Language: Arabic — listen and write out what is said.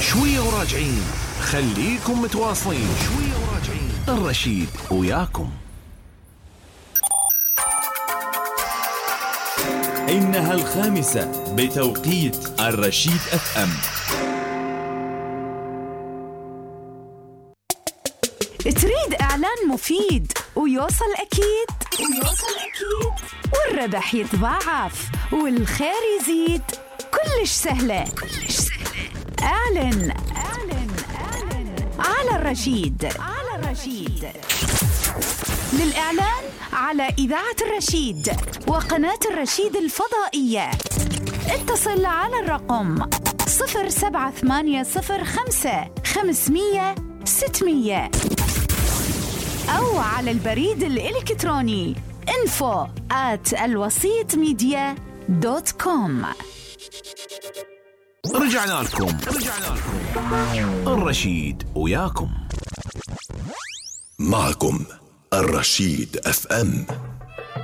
شوية وراجعين، خليكم متواصلين. شوية وراجعين، الرشيد وياكم. إنها 5 بتوقيت الرشيد FM. تريد إعلان مفيد ويوصل أكيد والربح يتضاعف والخير يزيد، كلش سهلة. اعلن على الرشيد. للإعلان على إذاعة الرشيد وقناة الرشيد الفضائية اتصل على الرقم 07805 أو على البريد الإلكتروني info@alwasitmedia.com. رجعنا لكم. الرشيد وياكم. معكم الرشيد FM.